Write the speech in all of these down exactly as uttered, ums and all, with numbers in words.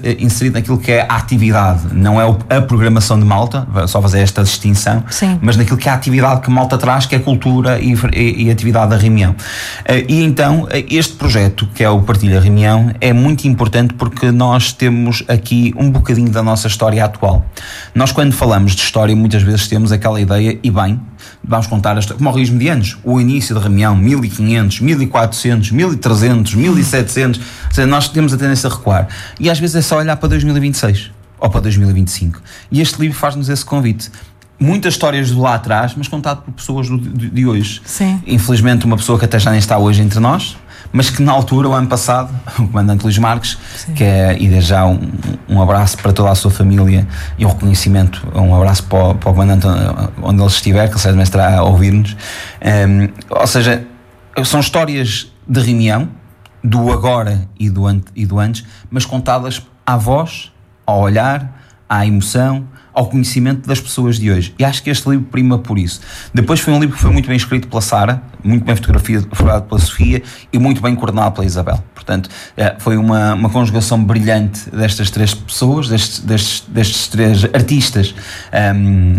inserido naquilo que é a atividade, não é a programação de Malta, só fazer esta distinção, Sim. mas naquilo que é a atividade que Malta traz, que é cultura e, e, e atividade da reunião. E então este projeto, que é o Partilha Reunião, é muito importante porque nós temos aqui um bocadinho da nossa história atual. Nós, quando falamos de história, muitas vezes temos aquela ideia, e bem, vamos contar, a, como ao Rios Medianos, o início da reunião, mil e quinhentos, mil e quatrocentos, mil e trezentos, mil e setecentos, ou seja, nós temos a tendência a recuar. E às vezes é só olhar para dois mil e vinte e seis ou para dois mil e vinte e cinco. E este livro faz-nos esse convite. Muitas histórias de lá atrás, mas contado por pessoas do, de, de hoje. Sim. Infelizmente, uma pessoa que até já nem está hoje entre nós, mas que na altura, o ano passado, o comandante Luís Marques, Sim. que é, e desde já um, um abraço para toda a sua família e um reconhecimento, um abraço para o, para o comandante onde ele estiver, que ele certamente estará a ouvir-nos. Um, ou seja, são histórias de reunião, do agora e do, ante, e do antes, mas contadas à voz, ao olhar, à emoção, ao conhecimento das pessoas de hoje. E acho que este livro prima por isso. Depois foi um livro que foi muito bem escrito pela Sara, muito bem fotografado pela Sofia e muito bem coordenado pela Isabel. Portanto, foi uma, uma conjugação brilhante destas três pessoas, destes, destes, destes três artistas. Um,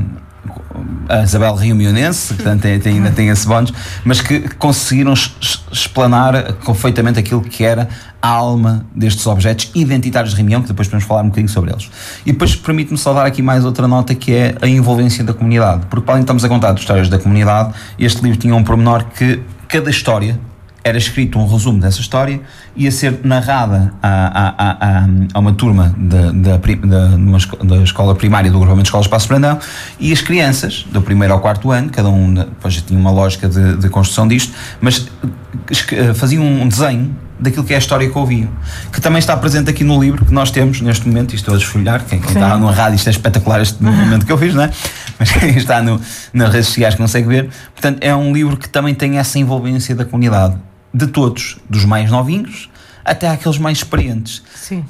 a Isabel Rio-Mionense, portanto tem, tem, ainda tem esse bónus, mas que conseguiram explanar perfeitamente aquilo que era a alma destes objetos identitários de reunião, que depois podemos falar um bocadinho sobre eles. E depois permite-me só dar aqui mais outra nota, que é a envolvência da comunidade, porque além de estamos a contar histórias da comunidade, este livro tinha um pormenor que cada história era escrito um resumo dessa história, ia ser narrada a, a, a, a uma turma da, da, da, da escola primária do agrupamento de escolas Paço Brandão, e as crianças, do primeiro ao quarto ano, cada um depois tinha uma lógica de, de construção disto, mas faziam um desenho daquilo que é a história que ouviam, que também está presente aqui no livro que nós temos neste momento. Isto estou a desfolhar, quem, quem está no rádio, isto é espetacular, este uhum. momento que eu fiz, não é? Mas quem está no, nas redes sociais consegue ver. Portanto, é um livro que também tem essa envolvência da comunidade, de todos, dos mais novinhos até àqueles mais experientes. Sim.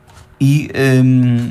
E hum,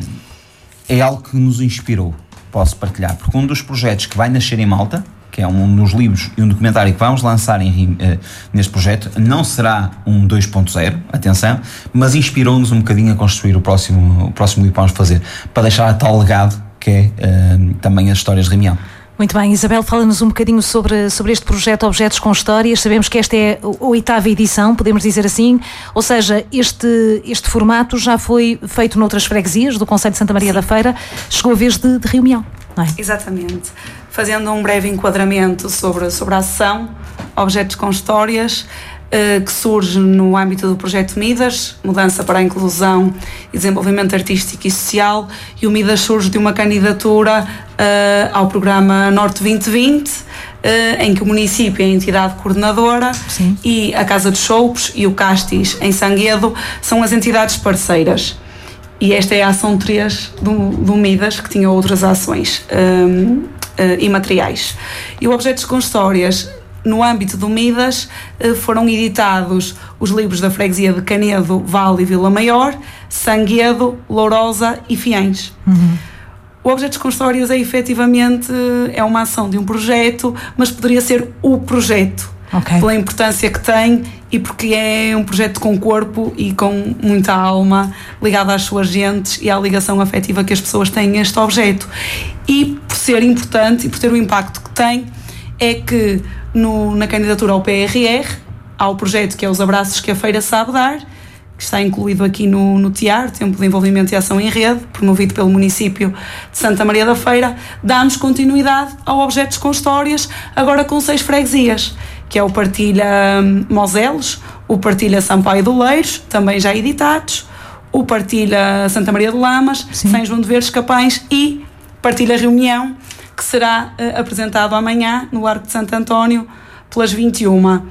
é algo que nos inspirou, posso partilhar, porque um dos projetos que vai nascer em Malta, que é um dos livros e um documentário que vamos lançar em, uh, neste projeto, não será um dois ponto zero, atenção, mas inspirou-nos um bocadinho a construir o próximo, o próximo livro que vamos fazer, para deixar a tal legado que é uh, também as histórias de reunião. Muito bem, Isabel, fala-nos um bocadinho sobre, sobre este projeto Objetos com Histórias. Sabemos que esta é a oitava edição, podemos dizer assim, ou seja, este, este formato já foi feito noutras freguesias do Concelho de Santa Maria Sim. da Feira, chegou a vez de, de Rio-Meião, não é? Exatamente. Fazendo um breve enquadramento sobre, sobre a ação Objetos com Histórias, eh, que surge no âmbito do projeto Midas, Mudança para a Inclusão e Desenvolvimento Artístico e Social, e o Midas surge de uma candidatura eh, ao programa Norte vinte vinte, eh, em que o município é a entidade coordenadora Sim. e a Casa dos Choupos e o Castis em Sanguedo são as entidades parceiras. E esta é a ação três do, do Midas, que tinha outras ações um, uh, imateriais. E o Objetos com Histórias, no âmbito do Midas, uh, foram editados os livros da freguesia de Canedo, Vale e Vila Maior, Sanguedo, Lourosa e Fiães. Uhum. O Objetos com Histórias é efetivamente é uma ação de um projeto, mas poderia ser o projeto. Okay. Pela importância que tem e porque é um projeto com corpo e com muita alma ligado às suas gentes e à ligação afetiva que as pessoas têm a este objeto. E por ser importante e por ter o impacto que tem, é que no, na candidatura ao P R R há o projeto que é Os Abraços que a Feira Sabe Dar, que está incluído aqui no, no T I A R, Tempo de Envolvimento e Ação em Rede, promovido pelo município de Santa Maria da Feira. Dá-nos continuidade ao Objetos com Histórias, agora com seis freguesias, que é o Partilha Moselos, o Partilha Sampaio do Leiros, também já editados, o Partilha Santa Maria de Lamas, Sim. São João de Verdes Capães e Partilha Reunião, que será uh, apresentado amanhã no Arco de Santo António pelas vinte e uma.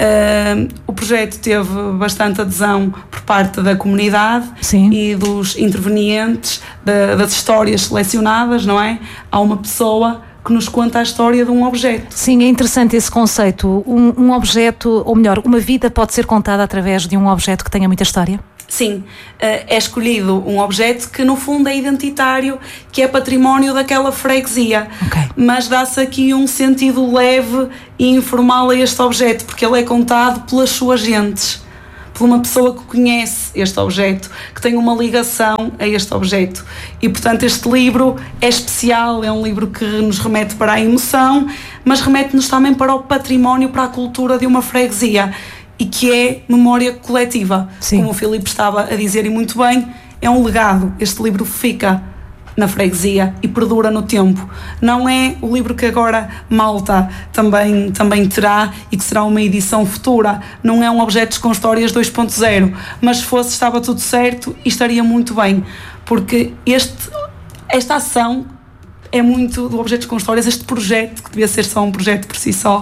Uh, o projeto teve bastante adesão por parte da comunidade Sim. e dos intervenientes, de, das histórias selecionadas, não é? Há uma pessoa que nos conta a história de um objeto. Sim, é interessante esse conceito. Um, um objeto, ou melhor, uma vida pode ser contada através de um objeto que tenha muita história? Sim, é escolhido um objeto que no fundo é identitário, que é património daquela freguesia, okay. mas dá-se aqui um sentido leve e informal a este objeto, porque ele é contado pelas suas gentes, por uma pessoa que conhece este objeto, que tem uma ligação a este objeto. E, portanto, este livro é especial, é um livro que nos remete para a emoção, mas remete-nos também para o património, para a cultura de uma freguesia, e que é memória coletiva. Sim. Como o Filipe estava a dizer, e muito bem, é um legado. Este livro fica na freguesia e perdura no tempo. Não é o livro que agora Malta também, também terá e que será uma edição futura. Não é um Objetos com Histórias dois ponto zero, mas se fosse, estava tudo certo e estaria muito bem, porque este, esta ação é muito do Objetos com Histórias. Este projeto, que devia ser só um projeto por si só,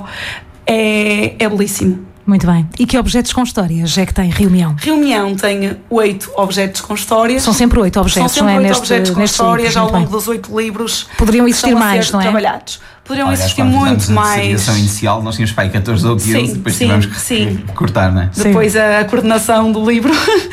é, é belíssimo. Muito bem. E que objetos com histórias é que tem Rio Mião? Rio Mião tem oito objetos com histórias. São sempre oito objetos, São sempre não é? oito Neste, objetos com histórias livro, ao longo bem. dos oito livros. Poderiam existir mais, não é? Trabalhados. Poderiam Olha, existir muito mais. Na inicial nós tínhamos pai catorze ou quinze, depois sim, tivemos que sim. cortar, não é? Depois a coordenação do livro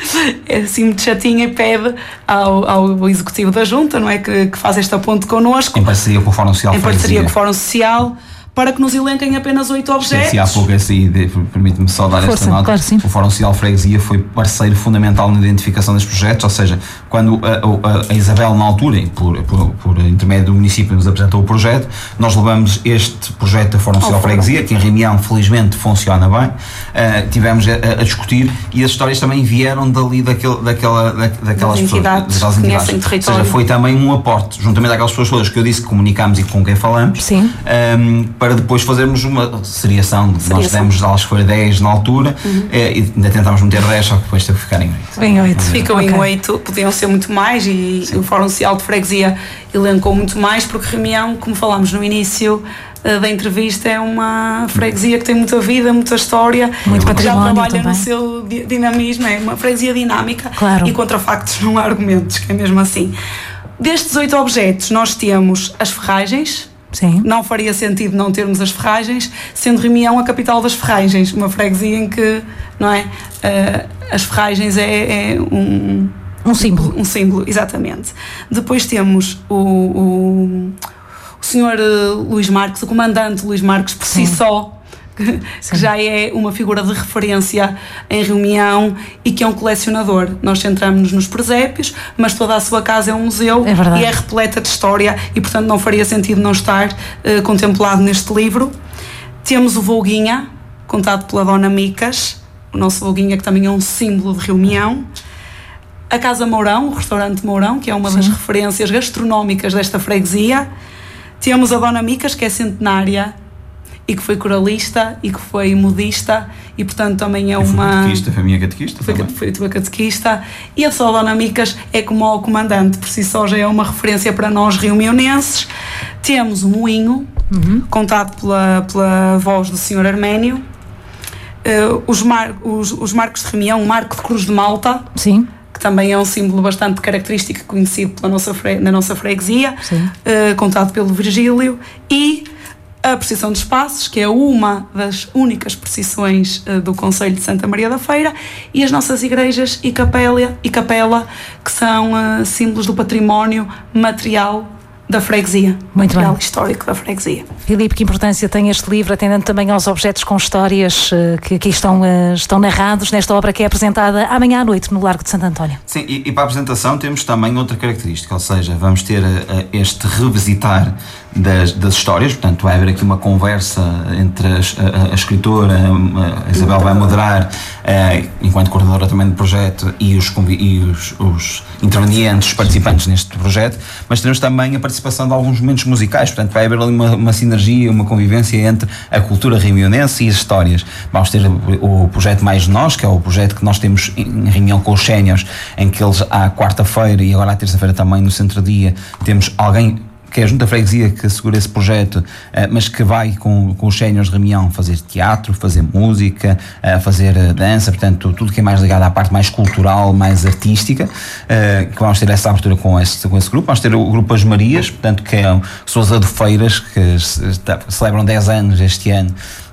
é assim muito chatinha e pede ao, ao executivo da Junta, não é? Que, que faz esta ponte connosco. Em parceria com o Fórum Social. Em parceria com o Fórum Social, para que nos elenquem apenas oito objetos. Se há pouco assim, permite-me só dar Força, esta nota, claro, sim. O Fórum Social Freguesia foi parceiro fundamental na identificação dos projetos, ou seja, quando a, a, a Isabel, na altura, por, por, por intermédio do município, nos apresentou o projeto, nós levamos este projeto da Fórum Social Freguesia, que em Reunião felizmente funciona bem, uh, tivemos a, a discutir, e as histórias também vieram dali daquele, daquela, da, daquelas das entidades, pessoas, daquelas entidades. Ou seja, foi também um aporte, juntamente àquelas pessoas todas que eu disse que comunicámos e com quem falamos, sim. Um, para depois fazermos uma seriação. seriação. Nós demos, acho que foi dez na altura, uhum. e ainda tentámos meter dez, só que depois teve que ficar em oito. Em oito. Ficam okay. em oito, podiam ser muito mais, e Sim. o Fórum Social de Freguesia elencou muito mais, porque Reunião, como falámos no início uh, da entrevista, é uma freguesia que tem muita vida, muita história, muito que já trabalha também. no seu dinamismo, é uma freguesia dinâmica, claro. E contra factos não há argumentos, que é mesmo assim. Destes oito objetos, nós temos as ferragens. Sim. Não faria sentido não termos as ferragens, sendo Reunião a capital das ferragens, uma freguesia em que, não é, uh, as ferragens é, é um, um símbolo. Um símbolo, exatamente. Depois temos o, o, o senhor Luís Marques, o comandante Luís Marques por Sim. si só, que, que já é uma figura de referência em Reunião e que é um colecionador. Nós centramos-nos nos presépios, mas toda a sua casa é um museu, é e é repleta de história, e portanto não faria sentido não estar uh, contemplado neste livro. Temos o Volguinha, contado pela Dona Micas, o nosso Volguinha, que também é um símbolo de Reunião. A Casa Mourão, o restaurante Mourão, que é uma Sim. das referências gastronómicas desta freguesia. Temos a Dona Micas, que é centenária e que foi coralista e que foi modista, e portanto também é e uma... Foi catequista, foi a minha catequista foi, também. Foi a tua catequista, e a só Dona Micas é como o comandante, por si só já é uma referência para nós reumionenses. Temos o moinho, uhum. contado pela, pela voz do senhor Arménio, uh, os, mar, os, os marcos de Reunião, o Marco de Cruz de Malta, Sim. que também é um símbolo bastante característico e conhecido pela nossa fre, na nossa freguesia, uh, contado pelo Virgílio, e a procissão dos Passos, que é uma das únicas procissões uh, do Concelho de Santa Maria da Feira, e as nossas igrejas e capela, e capela que são uh, símbolos do património material da freguesia, Muito material bem. histórico da freguesia. Filipe, que importância tem este livro, atendendo também aos objetos com histórias uh, que aqui estão, uh, estão narrados nesta obra que é apresentada amanhã à noite no Largo de Santo António? Sim, e, e para a apresentação temos também outra característica, ou seja, vamos ter uh, este revisitar das, das histórias, portanto vai haver aqui uma conversa entre as, a, a escritora, a Isabel vai moderar, uh, enquanto coordenadora também do projeto, e os, e os, os intervenientes, os participantes neste projeto, mas teremos também a participação de alguns momentos musicais, portanto vai haver ali uma, uma sinergia, uma convivência entre a cultura reunionense e as histórias. Vamos ter o, o projeto Mais de Nós, que é o projeto que nós temos em reunião com os séniores, em que eles à quarta-feira e agora à terça-feira também no centro-dia temos alguém que é a Junta Freguesia que assegura esse projeto, mas que vai com, com os séniores de Reunião fazer teatro, fazer música, fazer dança, portanto tudo que é mais ligado à parte mais cultural, mais artística, que vamos ter essa abertura com esse, com esse grupo. Vamos ter o grupo As Marias, portanto que é, são as adofeiras que celebram dez anos este ano,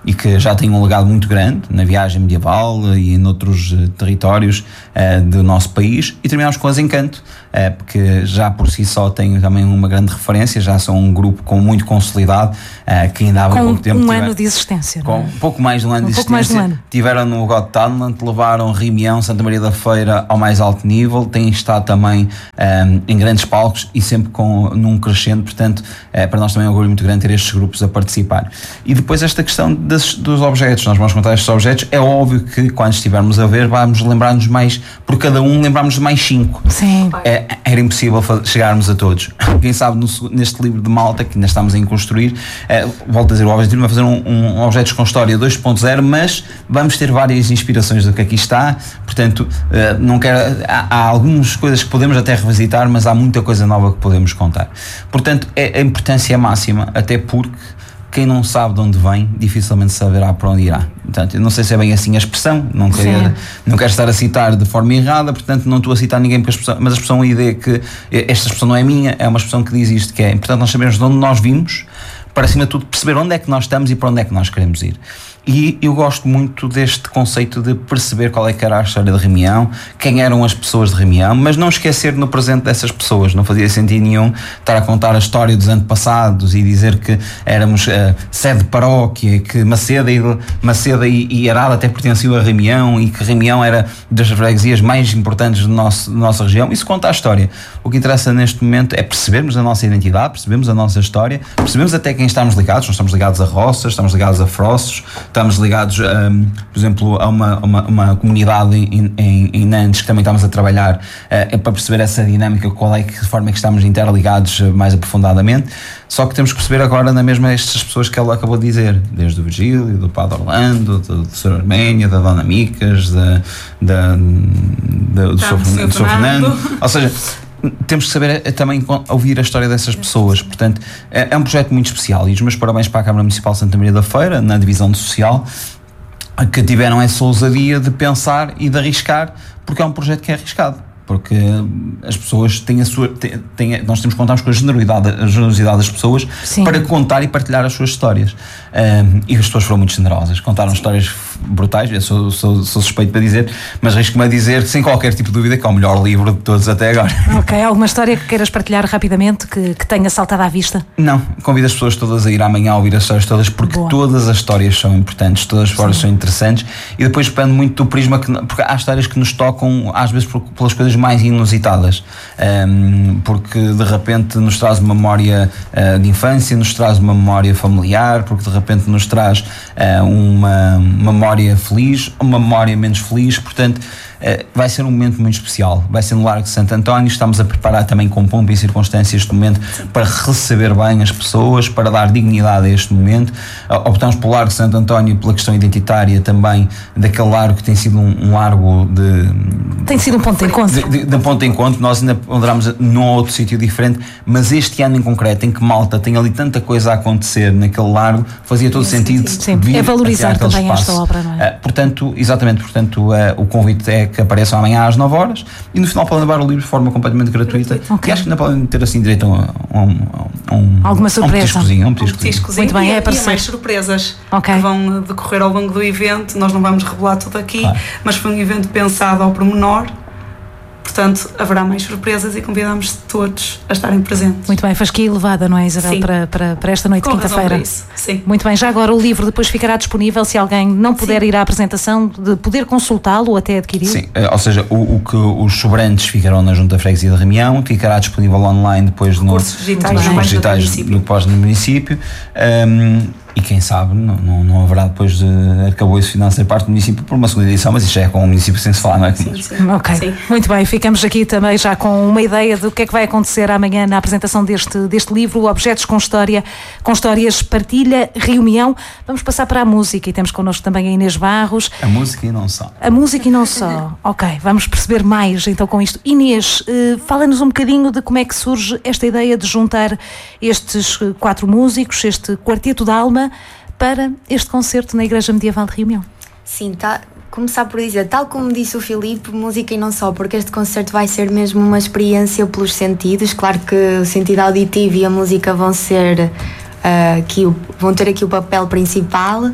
e que já tem um legado muito grande na viagem medieval e em outros uh, territórios uh, do nosso país. E terminamos com as Encanto, uh, porque já por si só tem também uma grande referência, já são um grupo com muito consolidado, uh, que ainda há com pouco tempo um tiver, ano de existência, com não é? um pouco mais de um ano um de pouco existência, mais de um ano. Tiveram no Got Talent, levaram Rimião, Santa Maria da Feira ao mais alto nível, têm estado também um, em grandes palcos e sempre com, num crescendo, portanto é para nós também é um orgulho muito grande ter estes grupos a participar. E depois esta questão das, dos objetos, nós vamos contar estes objetos, é óbvio que quando estivermos a ver vamos lembrar-nos mais, por cada um lembrarmos de mais cinco. Sim. É, era impossível chegarmos a todos. Quem sabe no, neste livro de Malta, que ainda estamos em construir, é, volto a dizer, o objetivo é fazer um, um Objetos com História dois ponto zero, mas vamos ter várias inspirações do que aqui está, portanto, uh, não quero, há, há algumas coisas que podemos até revisitar, mas há muita coisa nova que podemos contar. Portanto, é, a importância é máxima, até porque quem não sabe de onde vem, dificilmente saberá para onde irá. Portanto, eu não sei se é bem assim a expressão, não quero, não quero estar a citar de forma errada, portanto não estou a citar ninguém, porque a expressão, mas a expressão, a ideia que esta expressão não é minha, é uma expressão que diz isto, que é importante nós sabermos de onde nós vimos, para acima de tudo perceber onde é que nós estamos e para onde é que nós queremos ir. E eu gosto muito deste conceito de perceber qual é que era a história de Rimião, quem eram as pessoas de Rimião, mas não esquecer no presente dessas pessoas. Não fazia sentido nenhum estar a contar a história dos antepassados e dizer que éramos uh, sede de paróquia, que Maceda e, Maceda e, e Arada até pertenciam a Rimião e que Rimião era das freguesias mais importantes do nosso, da nossa região. Isso conta a história. O que interessa neste momento é percebermos a nossa identidade, percebermos a nossa história, percebemos até quem estamos ligados. Nós estamos ligados a roças, estamos ligados a frossos, estamos ligados, um, por exemplo, a uma, uma, uma comunidade em, em, em Nantes que também estamos a trabalhar uh, para perceber essa dinâmica, qual é que forma é que estamos interligados mais aprofundadamente. Só que temos que perceber agora na mesma estas pessoas que ela acabou de dizer, desde o Virgílio, do Padre Orlando, do, do senhor Arménia, da Dona Micas, da, da, da, do Sr. Fernando. Fernando. Ou seja, temos que saber também ouvir a história dessas pessoas. Portanto, é, é um projeto muito especial e os meus parabéns para a Câmara Municipal de Santa Maria da Feira, na divisão de social, que tiveram essa ousadia de pensar e de arriscar, porque é um projeto que é arriscado. Porque as pessoas têm a sua. Têm, têm, nós temos que contar com a generosidade, a generosidade das pessoas. Sim. Para contar e partilhar as suas histórias. Um, e as pessoas foram muito generosas, contaram Sim. histórias brutais. Eu sou, sou, sou suspeito para dizer, mas risco-me a dizer, sem qualquer tipo de dúvida, que é o melhor livro de todos até agora. Ok, alguma história que queiras partilhar rapidamente que, que tenha saltado à vista? Não, convido as pessoas todas a ir amanhã a ouvir as histórias todas, porque Boa. todas as histórias são importantes, todas as histórias Sim. são interessantes e depois depende muito do prisma, que, porque há histórias que nos tocam, às vezes, por, pelas coisas mais inusitadas, um, porque de repente nos traz uma memória uh, de infância, nos traz uma memória familiar, porque de repente nos traz uh, uma memória feliz, uma memória menos feliz, portanto uh, vai ser um momento muito especial, vai ser no Largo de Santo António, estamos a preparar também com pompa e circunstância este momento para receber bem as pessoas, para dar dignidade a este momento. Uh, optamos pelo Largo de Santo António pela questão identitária também, daquele largo que tem sido um, um largo de... Tem sido um ponto de encontro. De, de, de ponto de encontro, nós ainda ponderamos num outro sítio diferente, mas este ano em concreto, em que Malta tem ali tanta coisa a acontecer naquele largo, fazia todo Sim, sentido sim, sim. É valorizar também espaço. Esta obra, não é? Uh, portanto, exatamente, portanto, uh, o convite é que apareçam amanhã às nove horas e no final podem levar o livro de forma completamente gratuita. Okay. E acho que ainda podem ter assim direito a um, a um, alguma surpresa. Um petiscozinho, um petiscozinho. Muito bem, e, é para e mais surpresas okay. que vão decorrer ao longo do evento. Nós não vamos revelar tudo aqui, claro. Mas foi um evento pensado ao pormenor. Portanto, haverá mais surpresas e convidamos todos a estarem presentes. Muito bem, fasquia elevada, não é, Isabel, para, para, para esta noite de quinta-feira? Sim. Muito bem, já agora o livro depois ficará disponível se alguém não puder Sim. ir à apresentação, de poder consultá-lo ou até adquirir? Sim, ou seja, o, o que os sobrantes ficarão na Junta Freguesia de Rimião, ficará disponível online depois no, cursos digitais, nos cursos digitais no pós no município. Um, E quem sabe não, não, não haverá depois de arcabouço financeiro parte do município por uma segunda edição, mas isso já é com o município sem se falar, não é? Sim, sim. Ok, sim. Muito bem, ficamos aqui também já com uma ideia do que é que vai acontecer amanhã na apresentação deste, deste livro, Objetos com História, com Histórias, Partilha, Reunião. Vamos passar para a música e temos connosco também a Inês Barros. A música e não só. A música e não só. Ok, vamos perceber mais então com isto. Inês, eh, fala-nos um bocadinho de como é que surge esta ideia de juntar estes quatro músicos, este quarteto da alma, para este concerto na Igreja Medieval de Reunião. Sim, tá, começar por dizer, tal como disse o Filipe, música e não só, porque este concerto vai ser mesmo uma experiência pelos sentidos. Claro que o sentido auditivo e a música vão ser uh, aqui, vão ter aqui o papel principal,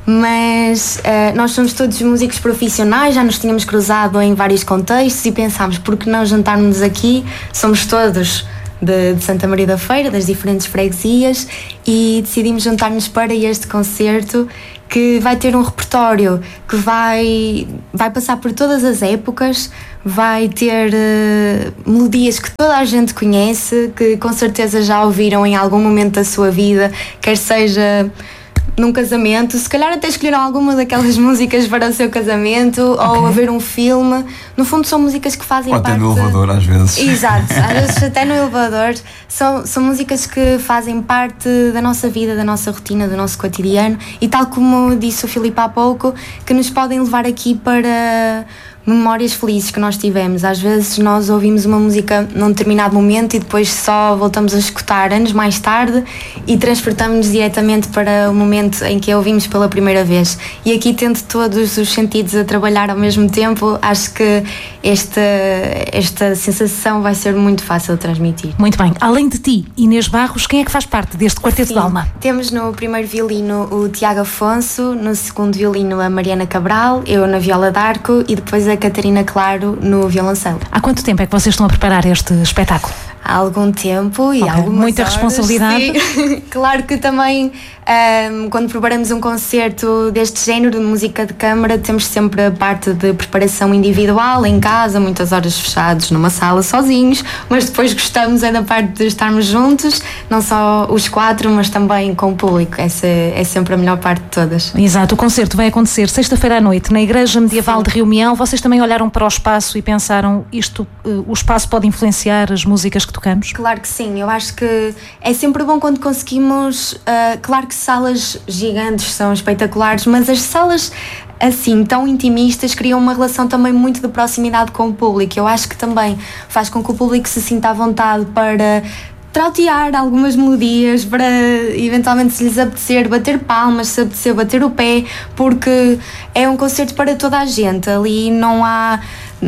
mas uh, nós somos todos músicos profissionais, já nos tínhamos cruzado em vários contextos e pensámos, por que não juntarmos aqui? Somos todos de, de Santa Maria da Feira, das diferentes freguesias, e decidimos juntar-nos para este concerto, que vai ter um repertório que vai, vai passar por todas as épocas, vai ter uh, melodias que toda a gente conhece, que com certeza já ouviram em algum momento da sua vida, quer seja num casamento, se calhar até escolheram alguma daquelas músicas para o seu casamento, okay. ou a ver um filme. No fundo são músicas que fazem ou parte... Ou até no elevador às vezes. Exato, às vezes até no elevador. São, são músicas que fazem parte da nossa vida, da nossa rotina, do nosso cotidiano, e tal como disse o Filipe há pouco, que nos podem levar aqui para memórias felizes que nós tivemos. Às vezes nós ouvimos uma música num determinado momento e depois só voltamos a escutar anos mais tarde e transportamos-nos diretamente para o momento em que a ouvimos pela primeira vez. E aqui, tendo todos os sentidos a trabalhar ao mesmo tempo, acho que esta, esta sensação vai ser muito fácil de transmitir. Muito bem. Além de ti, Inês Barros, quem é que faz parte deste Quarteto de Alma? Temos no primeiro violino o Tiago Afonso, no segundo violino a Mariana Cabral, eu na viola d'arco e depois a Catarina Claro no violoncelo. Há quanto tempo é que vocês estão a preparar este espetáculo? Há algum tempo e okay. algumas Muita horas, responsabilidade. Sim. Claro que também um, quando preparamos um concerto deste género de música de câmara, temos sempre a parte de preparação individual em casa, muitas horas fechados numa sala sozinhos, mas depois gostamos é da parte de estarmos juntos, não só os quatro, mas também com o público. Essa é sempre a melhor parte de todas. Exato, o concerto vai acontecer sexta-feira à noite na Igreja Medieval Sim. de Rio Mião. Vocês também olharam para o espaço e pensaram, isto, uh, o espaço pode influenciar as músicas que tocamos? Claro que sim, eu acho que é sempre bom quando conseguimos, uh, claro que salas gigantes são espetaculares, mas as salas assim, tão intimistas, criam uma relação também muito de proximidade com o público. Eu acho que também faz com que o público se sinta à vontade para trautear algumas melodias, para eventualmente, se lhes apetecer, bater palmas, se apetecer, bater o pé, porque é um concerto para toda a gente. Ali não há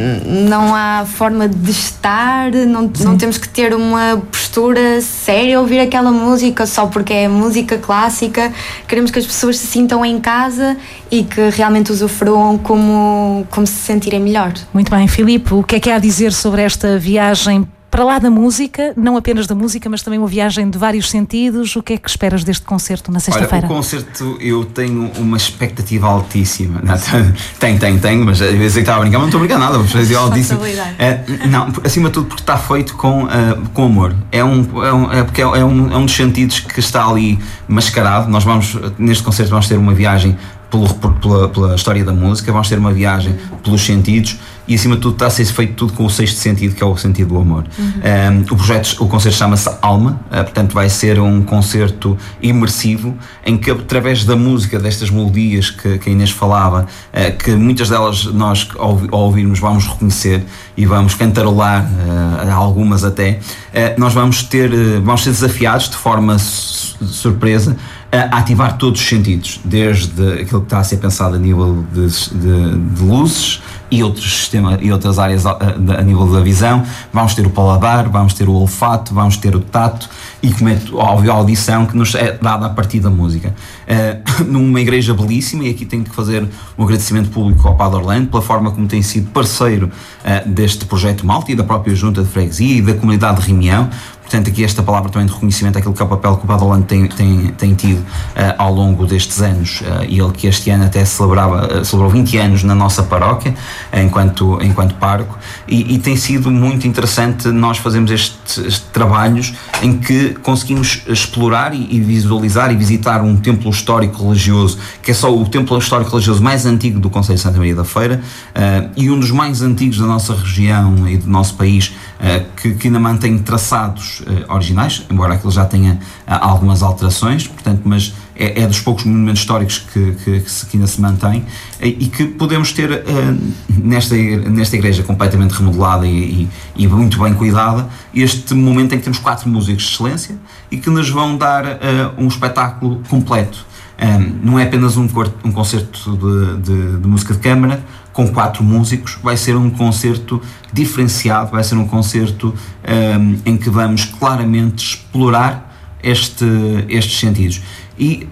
não há forma de estar, não, não temos que ter uma postura séria a ouvir aquela música só porque é música clássica. Queremos que as pessoas se sintam em casa e que realmente usufruam como, como se sentirem melhor. Muito bem, Filipe, o que é que há a dizer sobre esta viagem para lá da música, não apenas da música, mas também uma viagem de vários sentidos? O que é que esperas deste concerto na sexta-feira? Olha, o concerto, eu tenho uma expectativa altíssima. Não, tenho, tenho, tenho, mas às vezes estava a brincar, mas não estou a brincar nada, uma expectativa altíssima. Uh, não, acima de tudo porque está feito com, uh, com amor. É um, é, um, é, porque é, é, um, é um dos sentidos que está ali mascarado. Nós vamos, neste concerto, vamos ter uma viagem Pelo, pela, pela história da música, vamos ter uma viagem pelos sentidos e acima de tudo está a ser feito tudo com o sexto sentido, que é o sentido do amor. Uhum. Um, o projeto, o concerto chama-se Alma, uh, portanto vai ser um concerto imersivo em que através da música, destas melodias que, que a Inês falava, uh, que muitas delas nós ao, ao ouvirmos vamos reconhecer e vamos cantarolar, uh, algumas até, uh, nós vamos ter, uh, vamos ser desafiados de forma su- surpresa a ativar todos os sentidos, desde aquilo que está a ser pensado a nível de, de, de luzes e outros sistemas e outras áreas a, a, a nível da visão. Vamos ter o paladar, vamos ter o olfato, vamos ter o tato e, como é óbvio, a audição que nos é dada a partir da música. Uh, numa igreja belíssima, e aqui tenho que fazer um agradecimento público ao Padre Orlando pela forma como tem sido parceiro uh, deste projeto Malta e da própria Junta de Freguesia e da comunidade de Rimião. Portanto, aqui esta palavra também de reconhecimento àquilo que é o papel que o Padre Orlando tem, tem, tem tido uh, ao longo destes anos, uh, e ele que este ano até celebrava, uh, celebrou vinte anos na nossa paróquia, uh, enquanto, enquanto pároco, e, e tem sido muito interessante nós fazermos estes, estes trabalhos em que conseguimos explorar e, e visualizar e visitar um templo histórico religioso, que é só o templo histórico religioso mais antigo do Concelho de Santa Maria da Feira, uh, e um dos mais antigos da nossa região e do nosso país, uh, que, que ainda mantém traçados uh, originais, embora aquilo já tenha uh, algumas alterações, portanto, mas é, é dos poucos monumentos históricos que, que, que, se, que ainda se mantém, e, e que podemos ter uh, nesta, nesta igreja completamente remodelada e, e, e muito bem cuidada, este momento em que temos quatro músicos de excelência e que nos vão dar uh, um espetáculo completo. Um, não é apenas um, um concerto de, de, de música de câmara com quatro músicos, vai ser um concerto diferenciado, vai ser um concerto um, em que vamos claramente explorar este, estes sentidos. E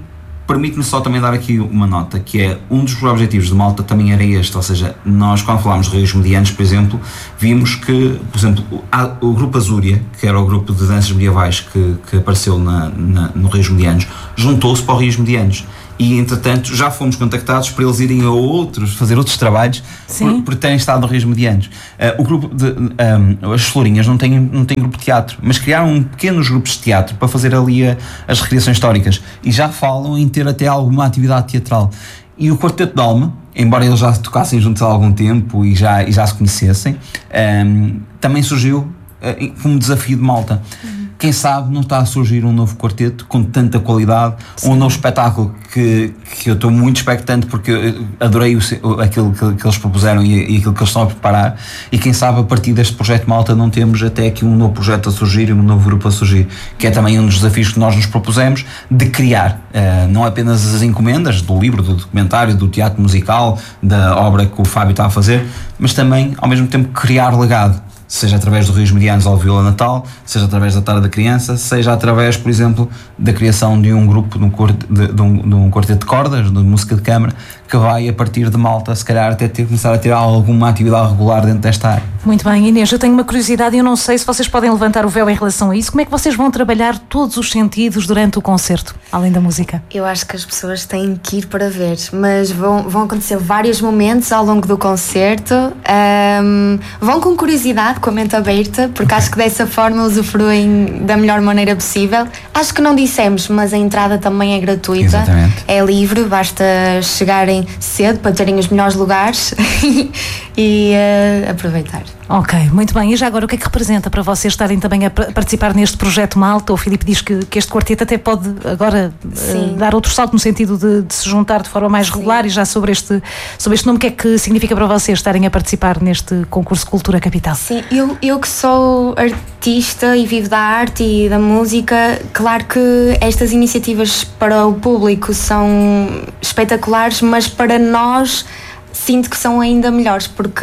permite-me só também dar aqui uma nota, que é um dos objetivos de Malta também era este, ou seja, nós quando falámos de Rios Medianos, por exemplo, vimos que, por exemplo, o grupo Azúria, que era o grupo de danças medievais que, que apareceu na, na, no Rios Medianos, juntou-se para o Rios Medianos. E, entretanto, já fomos contactados para eles irem a outros, fazer outros trabalhos, por, por terem estado no Rios Medianos. Uh, o grupo de, um, as Florinhas não têm, não têm grupo de teatro, mas criaram pequenos grupos de teatro para fazer ali a, as recriações históricas. E já falam em ter até alguma atividade teatral. E o Quarteto de Alma, embora eles já tocassem juntos há algum tempo e já, e já se conhecessem, um, também surgiu uh, como desafio de Malta. Uhum. Quem sabe não está a surgir um novo quarteto com tanta qualidade, Sim. um novo espetáculo que, que eu estou muito expectante, porque adorei o, aquilo que, que eles propuseram e, e aquilo que eles estão a preparar, e quem sabe a partir deste projeto Malta não temos até aqui um novo projeto a surgir e um novo grupo a surgir, que é também um dos desafios que nós nos propusemos de criar, uh, não apenas as encomendas do livro, do documentário, do teatro musical, da obra que o Fábio está a fazer, mas também ao mesmo tempo criar legado, seja através do Rios Medianos ao Viola Natal, seja através da Tarde da Criança, seja através, por exemplo, da criação de um grupo, de um, de, de um, de um quarteto de cordas, de música de câmara, que vai, a partir de Malta, se calhar até ter, começar a ter alguma atividade regular dentro desta área. Muito bem, Inês, eu tenho uma curiosidade e eu não sei se vocês podem levantar o véu em relação a isso. Como é que vocês vão trabalhar todos os sentidos durante o concerto, além da música? Eu acho que as pessoas têm que ir para ver, mas vão, vão acontecer vários momentos ao longo do concerto. Um, vão com curiosidade, com a mente aberta, porque acho que dessa forma usufruem da melhor maneira possível. Acho que não dissemos, mas a entrada também é gratuita. Exatamente. É livre, basta chegarem cedo para terem os melhores lugares e uh, aproveitar. Ok, muito bem. E já agora, o que é que representa para vocês estarem também a participar neste projeto Malta? O Filipe diz que, que este quarteto até pode agora uh, dar outro salto no sentido de, de se juntar de forma mais Sim. regular, e já sobre este, sobre este nome, o que é que significa para vocês estarem a participar neste concurso Cultura Capital? Sim, eu, eu que sou artista e vivo da arte e da música, claro que estas iniciativas para o público são espetaculares, mas para nós sinto que são ainda melhores, porque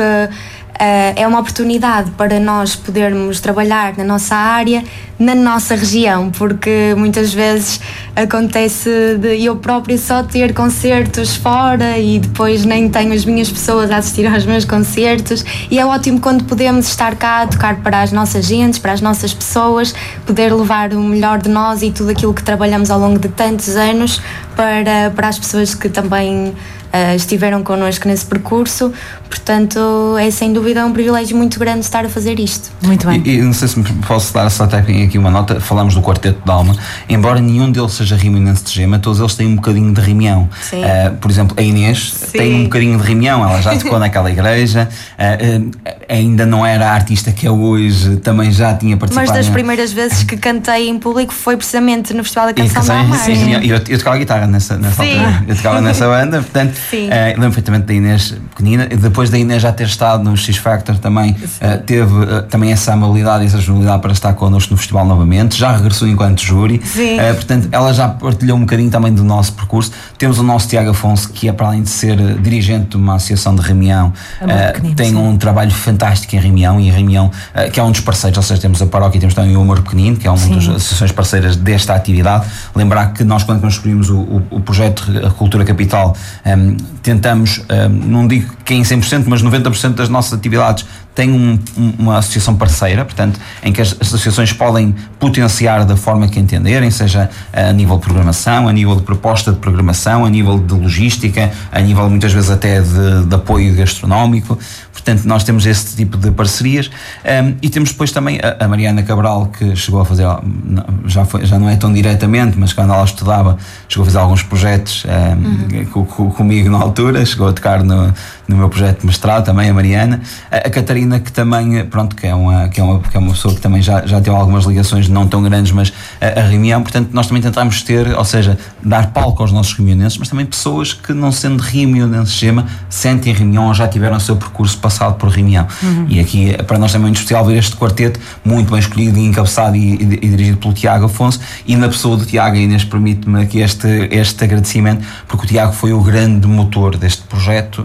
Uh, é uma oportunidade para nós podermos trabalhar na nossa área, na nossa região, porque muitas vezes acontece de eu própria só ter concertos fora e depois nem tenho as minhas pessoas a assistir aos meus concertos, e é ótimo quando podemos estar cá a tocar para as nossas gentes, para as nossas pessoas, poder levar o melhor de nós e tudo aquilo que trabalhamos ao longo de tantos anos para, para as pessoas que também Uh, estiveram connosco nesse percurso. Portanto, é sem dúvida um privilégio muito grande estar a fazer isto. Muito bem. E, e não sei se me posso dar só até aqui uma nota. Falamos do Quarteto de Alma, embora nenhum deles seja riminense de gema, todos eles têm um bocadinho de Rimião. Uh, por exemplo, a Inês Sim. tem um bocadinho de Rimião, ela já tocou naquela igreja, uh, uh, ainda não era a artista que é hoje, também já tinha participado. Mas das primeiras vezes que cantei em público foi precisamente no Festival da Canção da Margem. Sim, eu, eu tocava guitarra nessa, nessa altura, eu tocava nessa banda, portanto Uh, lembro perfeitamente da Inês pequenina, depois da Inês já ter estado no X Factor também, uh, teve uh, também essa amabilidade e essa agilidade para estar connosco no festival novamente, já regressou enquanto júri, uh, portanto ela já partilhou um bocadinho também do nosso percurso. Temos o nosso Tiago Afonso, que é, para além de ser uh, dirigente de uma associação de Rimião, uh, tem sim. um trabalho fantástico em Rimião, e em Rimião, uh, que é um dos parceiros, ou seja, temos a Paróquia e temos também o Humor Pequenino, que é uma sim. das associações parceiras desta atividade. Lembrar que nós, quando construímos o, o, o projeto Cultura Capital, um, tentamos, um, não digo que em cem por cento, mas noventa por cento das nossas atividades tem um, uma associação parceira, portanto, em que as associações podem potenciar da forma que entenderem, seja a nível de programação, a nível de proposta de programação, a nível de logística, a nível muitas vezes até de, de apoio gastronómico. Portanto, nós temos esse tipo de parcerias, um, e temos depois também a, a Mariana Cabral, que chegou a fazer, já, foi, já não é tão diretamente, mas quando ela estudava chegou a fazer alguns projetos um, uhum. com, com, comigo na altura, chegou a tocar no, no meu projeto de mestrado também, a Mariana, a, a Catarina, que também, pronto, que é uma, que é uma, que é uma pessoa que também já, já teve algumas ligações não tão grandes, mas a, a Rimião, portanto nós também tentamos ter, ou seja, dar palco aos nossos rimianenses, mas também pessoas que, não sendo rimianenses gema, sentem Rimião ou já tiveram o seu percurso passado por Rimião. Uhum. E aqui para nós também é muito especial ver este quarteto muito bem escolhido e encabeçado e, e, e dirigido pelo Tiago Afonso, e na pessoa do Tiago, a Inês permite-me aqui este, este agradecimento, porque o Tiago foi o grande motor deste projeto,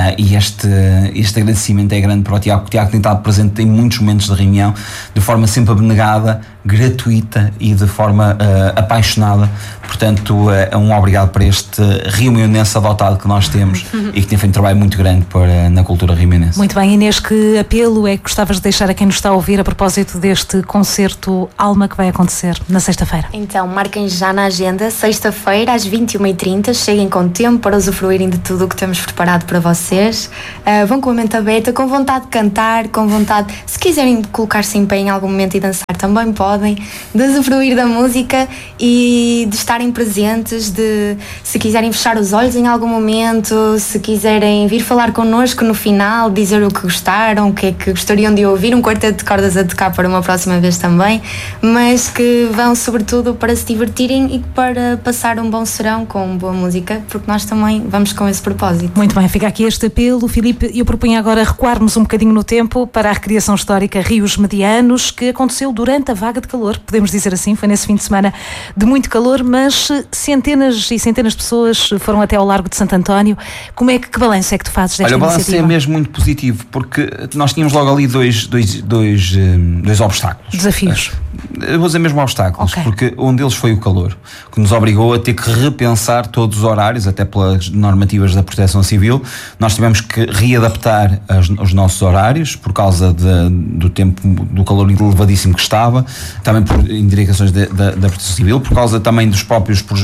e este, este agradecimento é grande para o Tiago, porque o Tiago tem estado presente em muitos momentos de reunião, de forma sempre abnegada, gratuita e de forma uh, apaixonada. Portanto, uh, um obrigado para este riomeunense adotado que nós temos e que tem feito um trabalho muito grande para, na cultura riomeunense. Muito bem, Inês, que apelo é que gostavas de deixar a quem nos está a ouvir a propósito deste concerto Alma que vai acontecer na sexta-feira? Então, marquem já na agenda, sexta-feira às vinte e uma e trinta, cheguem com tempo para usufruírem de tudo o que temos preparado para vocês. Uh, vão com a mente aberta, com vontade de cantar, com vontade, se quiserem colocar-se em pé em algum momento e dançar também podem, de usufruir da música e de estarem presentes, de, se quiserem fechar os olhos em algum momento, se quiserem vir falar connosco no final, dizer o que gostaram, o que é que gostariam de ouvir, um quarteto de cordas a tocar para uma próxima vez também, mas que vão sobretudo para se divertirem e para passar um bom serão com boa música, porque nós também vamos com esse propósito. Muito bem, fica aqui este apelo. Filipe, eu proponho agora recuarmos um bocadinho no tempo para a recriação histórica Rios Medianos, que aconteceu durante a vaga de calor, podemos dizer assim, foi nesse fim de semana de muito calor, mas centenas e centenas de pessoas foram até ao Largo de Santo António. Como é que, que balanço é que tu fazes desta iniciativa? Olha, o balanço é mesmo muito positivo, porque nós tínhamos logo ali dois, dois, dois, dois obstáculos. Desafios. Eu vou dizer mesmo obstáculos, okay. Porque um deles foi o calor, que nos obrigou a ter que repensar todos os horários, até pelas normativas da Proteção Civil. Nós tivemos que readaptar as, os nossos horários por causa de, do tempo, do calor elevadíssimo que estava, também por indicações da, da, da Proteção Civil, por causa também dos próprios, por, uh,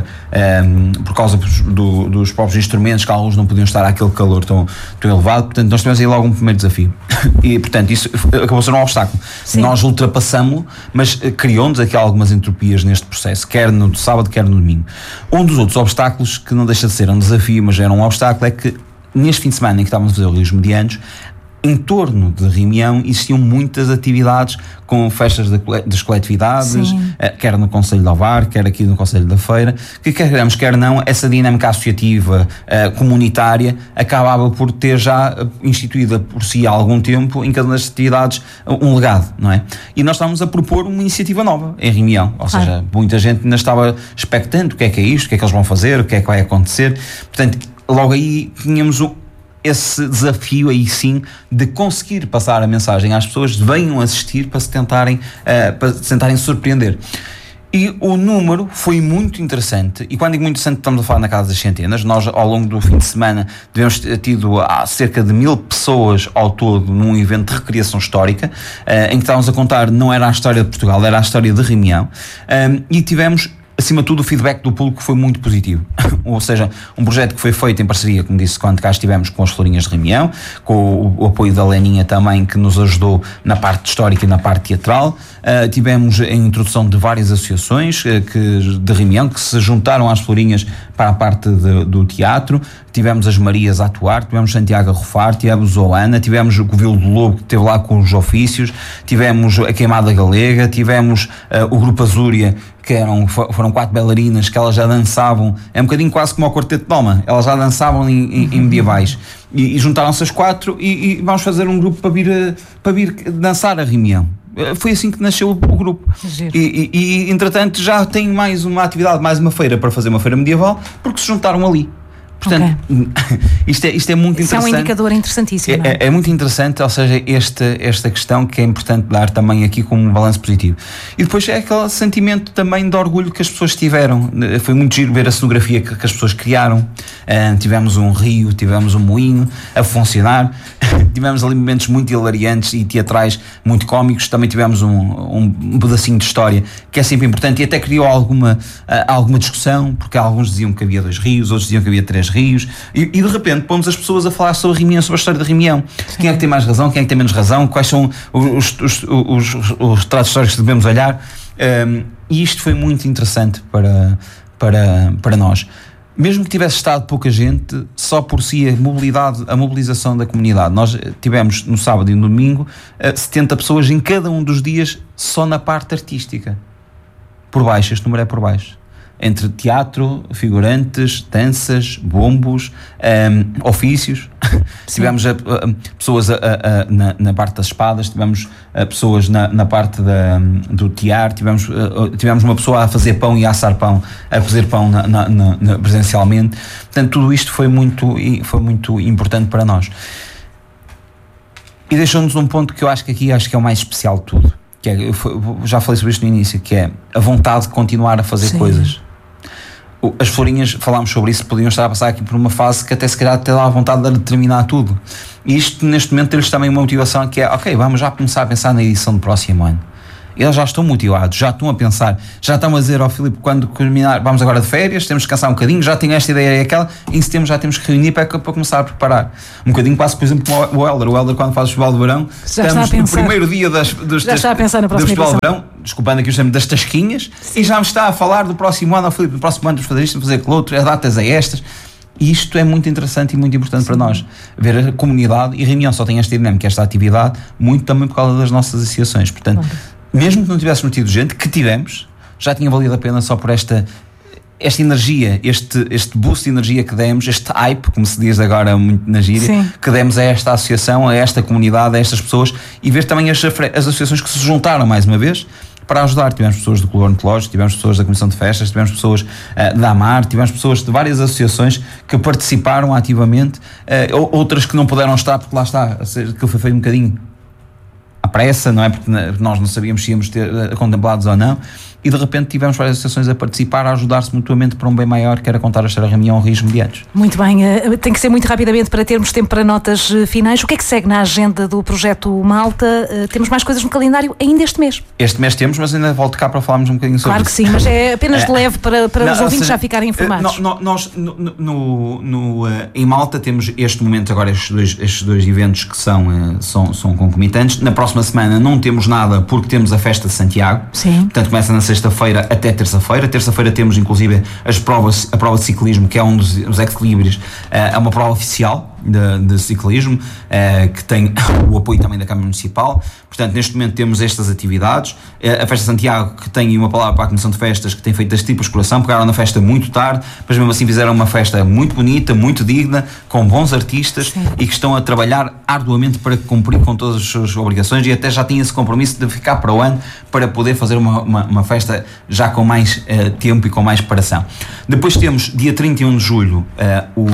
uh, um, por causa do, dos próprios instrumentos, que alguns não podiam estar àquele calor tão, tão elevado. Portanto, nós tivemos aí logo um primeiro desafio. E, portanto, isso acabou a ser um obstáculo. Sim. Nós ultrapassamos, mas uh, criou-nos aqui algumas entropias neste processo, quer no sábado, quer no domingo. Um dos outros obstáculos, que não deixa de ser um desafio, mas era um obstáculo, é que neste fim de semana em que estávamos a fazer os Rios Medianos, em torno de Rimião existiam muitas atividades com festas de, das coletividades, Sim. quer no Concelho de Ovar, quer aqui no Concelho da Feira, que quer queremos, quer não, essa dinâmica associativa, uh, comunitária, acabava por ter já instituída por si há algum tempo, em cada uma das atividades, um legado, não é? E nós estávamos a propor uma iniciativa nova em Rimião, ou seja, ah. muita gente ainda estava expectante, o que é que é isto, o que é que eles vão fazer, o que é que vai acontecer. Portanto, logo aí tínhamos um esse desafio aí sim de conseguir passar a mensagem às pessoas, venham assistir para se tentarem, uh, para se tentarem surpreender. E o número foi muito interessante, e quando digo muito interessante estamos a falar na casa das centenas. Nós ao longo do fim de semana devemos ter tido há cerca de mil pessoas ao todo num evento de recriação histórica, uh, em que estávamos a contar, não era a história de Portugal, era a história de Rimião, um, e tivemos acima de tudo o feedback do público foi muito positivo, ou seja, um projeto que foi feito em parceria, como disse, quando cá estivemos com as Florinhas de Rimião, com o, o apoio da Leninha também, que nos ajudou na parte histórica e na parte teatral. Uh, tivemos a introdução de várias associações uh, que, de Rimião que se juntaram às Florinhas para a parte de, do teatro. Tivemos as Marias a atuar, tivemos Santiago a rufar, tivemos a Oana, tivemos o Covil do Lobo que esteve lá com os ofícios, tivemos a Queimada Galega, tivemos uh, o Grupo Azúria, que eram, foram quatro bailarinas que elas já dançavam, é um bocadinho quase como o Quarteto de Doma, elas já dançavam em, em, em medievais, e, e juntaram-se as quatro e, e vamos fazer um grupo para vir, para vir dançar a Rimião. Foi assim que nasceu o grupo. E, e, e entretanto já tem mais uma atividade, mais uma feira para fazer uma feira medieval, porque se juntaram ali. Portanto, okay. isto, é, isto é muito Isso interessante. É um indicador interessantíssimo. É, é, é muito interessante, ou seja, esta, esta questão que é importante dar também aqui como um balanço positivo. E depois é aquele sentimento também de orgulho que as pessoas tiveram. Foi muito giro ver a cenografia que, que as pessoas criaram. Uh, tivemos um rio, tivemos um moinho a funcionar, tivemos ali momentos muito hilariantes e teatrais, muito cómicos. Também tivemos um, um, um pedacinho de história que é sempre importante e até criou alguma, uh, alguma discussão, porque alguns diziam que havia dois rios, outros diziam que havia três rios, e, e de repente pomos as pessoas a falar sobre Rimião, sobre a história de Rimião. Sim. Quem é que tem mais razão, quem é que tem menos razão, quais são os, os, os, os, os retratos históricos que devemos olhar, um, e isto foi muito interessante para, para, para nós. Mesmo que tivesse estado pouca gente, só por si a mobilidade, a mobilização da comunidade. Nós tivemos no sábado e no domingo setenta pessoas em cada um dos dias só na parte artística. Por baixo, este número é por baixo. entre teatro, figurantes, danças, bombos, um, ofícios. Tivemos a, a, pessoas a, a, na, na parte das espadas, tivemos a, pessoas na, na parte da, do tear, tivemos, a, tivemos uma pessoa a fazer pão e a assar pão, a cozer pão na, na, na, presencialmente. Portanto, tudo isto foi muito, foi muito importante para nós. E deixou-nos um ponto que eu acho que aqui acho que é o mais especial de tudo, que é, eu já falei sobre isto no início, que é a vontade de continuar a fazer Sim. coisas. As Florinhas, falámos sobre isso, podiam estar a passar aqui por uma fase que até se calhar até dá a vontade de terminar tudo. E isto, neste momento, eles também uma motivação que é, ok, vamos já começar a pensar na edição do próximo ano. Eles já estão motivados, já estão a pensar, já estão a dizer ao Filipe, quando terminar, vamos agora de férias, temos que descansar um bocadinho, já tenho esta ideia e aquela, e em setembro já temos que reunir para, para começar a preparar. Um bocadinho passo, por exemplo, o Helder. O Helder, quando faz o Festival de Verão, já estamos no primeiro dia das, dos, já está a pensar na do Festival edição. De Verão, desculpando aqui o chamo das tasquinhas, Sim. e já me está a falar do próximo ano, ao Filipe, do próximo ano, de fazer isto, de fazer aquilo outro, as datas é estas. E isto é muito interessante e muito importante Sim. para nós, ver a comunidade, e a reunião só tem esta dinâmica, esta atividade, muito também por causa das nossas associações. Portanto, claro. Mesmo que não tivéssemos tido gente, que tivemos, já tinha valido a pena só por esta, esta energia, este, este boost de energia que demos, este hype, como se diz agora muito na gíria, Sim. que demos a esta associação, a esta comunidade, a estas pessoas, e ver também as, as associações que se juntaram mais uma vez para ajudar. Tivemos pessoas do Clube Ornitológico, tivemos pessoas da Comissão de Festas, tivemos pessoas uh, da AMAR, tivemos pessoas de várias associações que participaram ativamente, uh, outras que não puderam estar, porque lá está, que foi feito um bocadinho à pressa, não é? Porque nós não sabíamos se íamos ter uh, contemplados ou não, e de repente tivemos várias associações a participar, a ajudar-se mutuamente para um bem maior, que era contar a história da reunião Rios Medianos. Muito bem, uh, tem que ser muito rapidamente para termos tempo para notas uh, finais. O que é que segue na agenda do projeto Malta? Uh, temos mais coisas no calendário ainda este mês? Este mês temos, mas ainda volto cá para falarmos um bocadinho sobre Claro que isso. sim, mas é apenas de leve para, para não, os ouvintes seja, já ficarem informados. No, no, nós, no, no, no, uh, em Malta, temos este momento agora estes dois, estes dois eventos que são, uh, são, são concomitantes. Na próxima semana não temos nada, porque temos a Festa de Santiago. Sim. Portanto, começa na sexta-feira até terça-feira. Terça-feira temos inclusive as provas, a prova de ciclismo, que é um dos, dos equilíbrios, é uma prova oficial de, de ciclismo, que tem o apoio também da Câmara Municipal. Portanto, neste momento temos estas atividades. A Festa de Santiago, que tem uma palavra para a Comissão de Festas, que tem feito este tipo de exploração, pegaram na festa muito tarde, mas mesmo assim fizeram uma festa muito bonita, muito digna, com bons artistas. Sim. E que estão a trabalhar arduamente para cumprir com todas as suas obrigações, e até já têm esse compromisso de ficar para o ano para poder fazer uma, uma, uma festa já com mais uh, tempo e com mais preparação. Depois temos, dia trinta e um de julho, uh, o,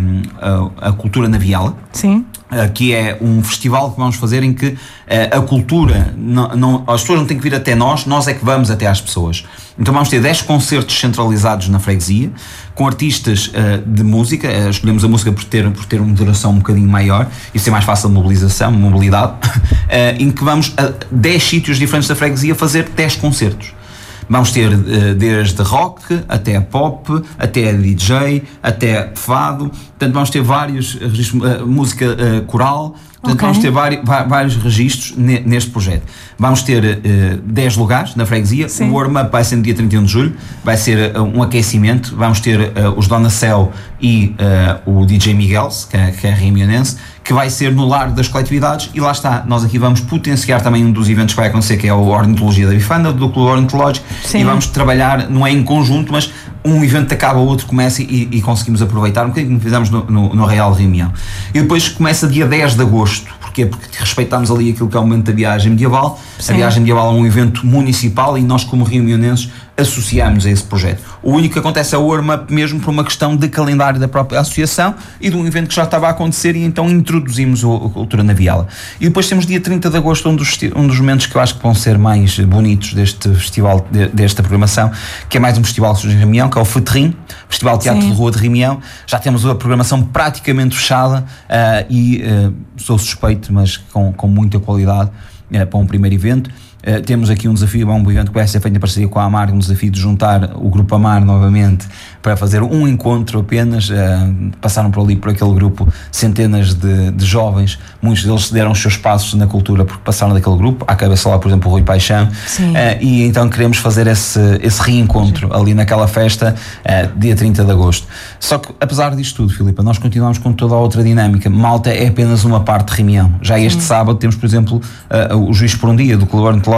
uh, a, a Cultura na Viela. Sim. Uh, que é um festival que vamos fazer em que uh, a cultura, não, não, as pessoas não têm que vir até nós, nós é que vamos até às pessoas. Então vamos ter dez concertos centralizados na freguesia, com artistas uh, de música, uh, escolhemos a música por ter, por ter uma duração um bocadinho maior e ser mais fácil de mobilização, mobilidade, uh, em que vamos a dez sítios diferentes da freguesia fazer dez concertos. Vamos ter uh, desde rock, até pop, até D J, até fado. Portanto, vamos ter vários uh, música uh, coral. Portanto, okay. vamos ter vários, vários registros ne, neste projeto. Vamos ter uh, dez lugares na freguesia. Sim. O warm-up vai ser no dia trinta e um de julho. Vai ser uh, um aquecimento. Vamos ter uh, os Dona Céu e uh, o D J Miguel, que é, que é rimionense, que vai ser no Lar das Coletividades. E lá está, nós aqui vamos potenciar também um dos eventos que vai acontecer, que é a Ornitologia da Bifanda, do Clube Ornitológico. Sim. E vamos trabalhar, não é em conjunto, mas um evento acaba, o outro começa, e, e conseguimos aproveitar um bocadinho como fizemos no, no, no Real de Reunião. E depois começa dia dez de agosto. Porquê? Porque respeitamos ali aquilo que é o momento da viagem medieval. Sim. A viagem medieval é um evento municipal e nós, como reunionenses, associamos a esse projeto. O único que acontece é o warm-up mesmo por uma questão de calendário da própria associação e de um evento que já estava a acontecer, e então introduzimos a Cultura na Viela. E depois temos dia trinta de agosto, um dos, um dos momentos que eu acho que vão ser mais bonitos deste festival, de, desta programação, que é mais um festival de Reunião, que é o Fetrim, Festival de Teatro Sim. de Rua de Reunião. Já temos a programação praticamente fechada uh, e uh, sou suspeito, mas com, com muita qualidade uh, para um primeiro evento. Uh, temos aqui um desafio, um evento que vai ser feito em parceria com a AMAR, um desafio de juntar o Grupo AMAR novamente para fazer um encontro apenas. Uh, passaram por ali, por aquele grupo, centenas de, de jovens, muitos deles deram os seus passos na cultura porque passaram daquele grupo, à cabeça lá, por exemplo, o Rui Paixão, uh, e então queremos fazer esse, esse reencontro Sim. ali naquela festa, uh, dia trinta de agosto. Só que, apesar disto tudo, Filipa, nós continuamos com toda a outra dinâmica. Malta é apenas uma parte de Reunião. Já este Sim. sábado temos, por exemplo, uh, o Juiz por um Dia, do Clube Ornitológico.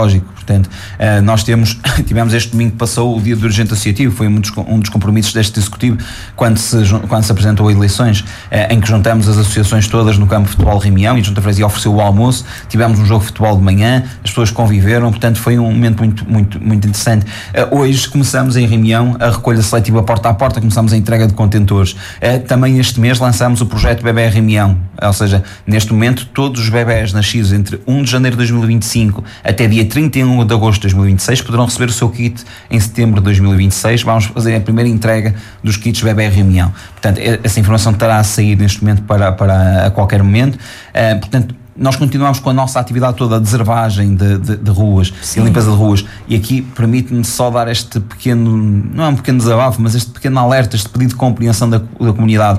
Portanto, uh, nós temos, tivemos este domingo que passou o dia do urgente associativo, foi um dos, um dos compromissos deste Executivo quando se, quando se apresentou a eleições, uh, em que juntamos as associações todas no campo de futebol Reunião, e a Junta Freguesia ofereceu o almoço, tivemos um jogo de futebol de manhã, as pessoas conviveram, portanto foi um momento muito, muito, muito interessante. Uh, hoje começamos em Reunião a recolha seletiva porta a porta, começamos a entrega de contentores. Uh, também este mês lançamos o projeto Bebé Reunião, ou seja, neste momento todos os bebés nascidos entre primeiro de janeiro de dois mil e vinte e cinco até dia trinta e um de agosto de dois mil e vinte e seis poderão receber o seu kit em setembro de dois mil e vinte e seis. Vamos fazer a primeira entrega dos kits Bebé Reunião. Portanto, essa informação estará a sair neste momento para, para a qualquer momento. Uh, portanto, nós continuamos com a nossa atividade toda de deservagem de, de, de ruas, Sim. e limpeza de ruas, e aqui permite-me só dar este pequeno, não é um pequeno desabafo, mas este pequeno alerta, este pedido de compreensão da, da comunidade.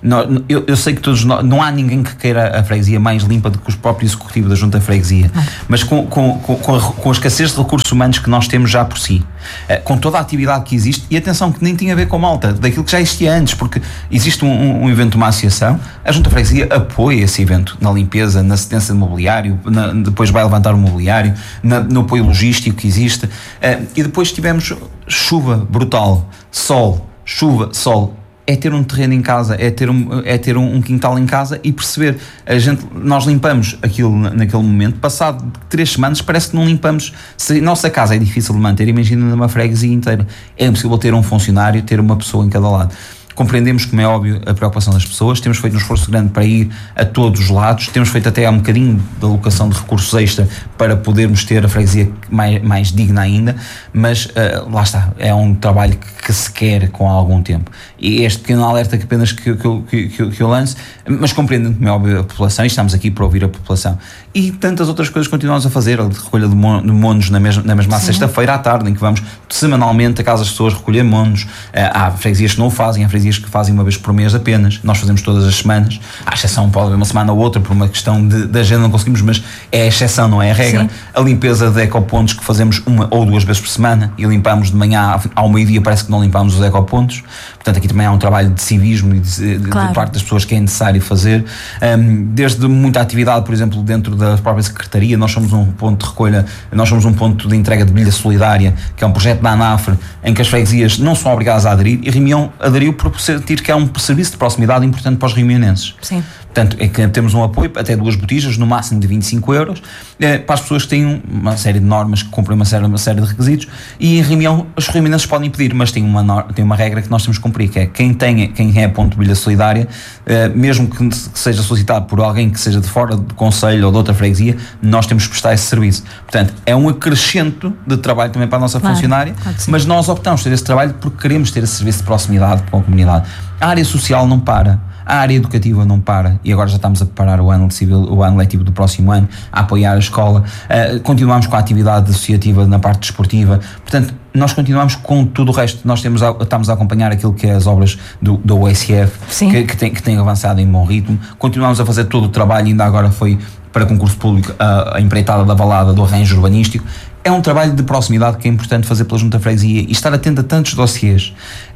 Eu, eu sei que todos, não há ninguém que queira a freguesia mais limpa do que o próprio executivo da Junta Freguesia, ah. mas com, com, com, a, com a escassez de recursos humanos que nós temos já por si, com toda a atividade que existe, e atenção que nem tinha a ver com malta, daquilo que já existia antes, porque existe um, um, um evento, uma associação, a Junta Freguesia apoia esse evento na limpeza, na assistência de mobiliário, na, depois vai levantar o mobiliário, na, no apoio logístico que existe, uh, e depois tivemos chuva brutal, sol, chuva, sol. É ter um terreno em casa, é ter um, é ter um, um quintal em casa e perceber, a gente, nós limpamos aquilo naquele momento, passado três semanas parece que não limpamos. Se a nossa casa é difícil de manter, imagina numa freguesia inteira, é impossível ter um funcionário, ter uma pessoa em cada lado. Compreendemos, como é óbvio, a preocupação das pessoas, temos feito um esforço grande para ir a todos os lados, temos feito até um bocadinho de alocação de recursos extra para podermos ter a freguesia mais, mais digna ainda, mas uh, lá está, é um trabalho que, que se quer com algum tempo. E este pequeno alerta que apenas que, que, que, que eu lanço, mas compreendendo, como é óbvio, a população, e estamos aqui para ouvir a população. E tantas outras coisas continuamos a fazer, a recolha de monos na mesma, na mesma sexta-feira à tarde, em que vamos semanalmente a casa das pessoas recolher monos. Uh, há freguesias que não o fazem, há freguesias que fazem uma vez por mês apenas, nós fazemos todas as semanas, à exceção pode haver uma semana ou outra por uma questão de, de agenda, não conseguimos, mas é a exceção, não é a regra. Sim. A limpeza de ecopontos que fazemos uma ou duas vezes por semana e limpamos de manhã ao meio-dia, parece que não limpamos os ecopontos, portanto aqui também há um trabalho de civismo e de, de, claro. de parte das pessoas que é necessário fazer, um, desde muita atividade, por exemplo, dentro da própria Secretaria. Nós somos um ponto de recolha, nós somos um ponto de entrega de bilha solidária, que é um projeto da ANAFRE, em que as freguesias não são obrigadas a aderir, e Reunião aderiu por sentir que é um serviço de proximidade importante para os reunionenses. Sim. Portanto, é que temos um apoio até duas botijas, no máximo de vinte e cinco euros, é, para as pessoas que têm uma série de normas, que cumprem uma série, uma série de requisitos, e em Reunião os reunionenses podem pedir, mas tem uma, tem uma regra que nós temos que cumprir, que é quem, tem, quem é ponto de bilha solidária, é, mesmo que seja solicitado por alguém que seja de fora do concelho ou de outra freguesia, nós temos que prestar esse serviço. Portanto, é um acrescento de trabalho também para a nossa claro, funcionária, claro mas nós optamos por ter esse trabalho porque queremos ter esse serviço de proximidade com a comunidade. A área social não para, a área educativa não para, e agora já estamos a preparar o ano civil, o ano letivo do próximo ano, a apoiar a escola, uh, continuamos com a atividade associativa na parte desportiva, portanto nós continuamos com tudo o resto. Nós temos a, estamos a acompanhar aquilo que é as obras do, do O S F, que, que, tem, que tem avançado em bom ritmo, continuamos a fazer todo o trabalho, ainda agora foi para concurso público a, a empreitada da Valada do arranjo urbanístico. É um trabalho de proximidade que é importante fazer pela Junta Freguesia e estar atento a tantos dossiês.